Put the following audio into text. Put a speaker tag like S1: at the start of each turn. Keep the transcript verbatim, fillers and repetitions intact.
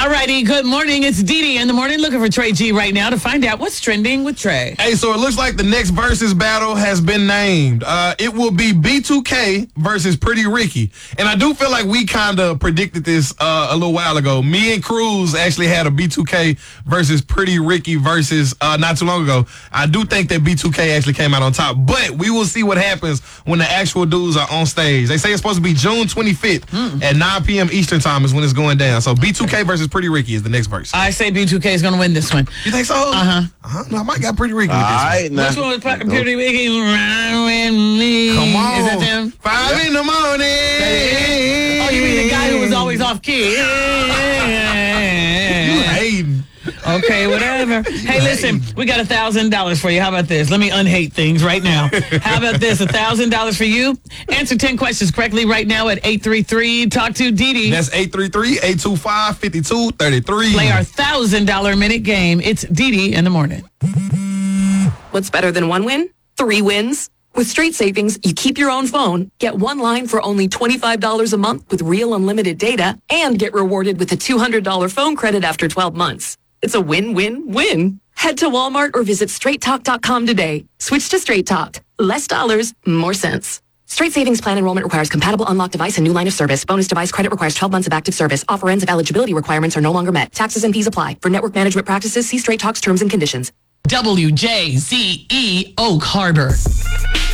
S1: All righty, good morning. It's Dee Dee in the morning looking for Trey G right now to find out what's trending with Trey.
S2: Hey, so it looks like the next versus battle has been named. Uh, it will be B two K versus Pretty Ricky. And I do feel like we kind of predicted this uh, a little while ago. Me and Cruz actually had a B two K versus Pretty Ricky versus uh, not too long ago. I do think that B two K actually came out on top. But we will see what happens when the actual dudes are on stage. They say it's supposed to be June twenty-fifth mm. at nine p.m. Eastern time is when it's going down. So B two K versus Pretty Ricky is the next verse.
S1: I say B two K is going to win this one.
S2: You think so?
S1: Uh-huh.
S2: Uh-huh. No, I might got Pretty Ricky with this
S3: right,
S2: one.
S3: nah.
S1: Which one was Pretty Ricky? Ride with me.
S2: Come on.
S1: Is that them?
S2: Five in the morning.
S1: Oh, you mean the guy who was always off key?
S2: You hating.
S1: Okay, whatever. Hey, listen, we got one thousand dollars for you. How about this? Let me unhate things right now. How about this? one thousand dollars for you. Answer ten questions correctly right now at eight three three talk to Dee Dee.
S2: That's eight three three, eight two five, five two three three.
S1: Play our one thousand dollars minute game. It's Dee Dee in the morning.
S4: What's better than one win? Three wins. With Straight Savings, you keep your own phone, get one line for only twenty-five dollars a month with real unlimited data, and get rewarded with a two hundred dollars phone credit after twelve months. It's a win-win-win. Head to Walmart or visit straight talk dot com today. Switch to Straight Talk. Less dollars, more sense. Straight Savings Plan enrollment requires compatible unlocked device and new line of service. Bonus device credit requires twelve months of active service. Offer ends if eligibility requirements are no longer met. Taxes and fees apply. For network management practices, see Straight Talk's terms and conditions.
S1: W J Z E Oak Harbor.